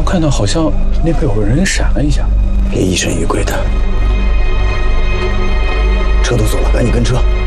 看到好像那边有个人闪了一下， 别疑神疑鬼的。车都走了，赶紧跟车。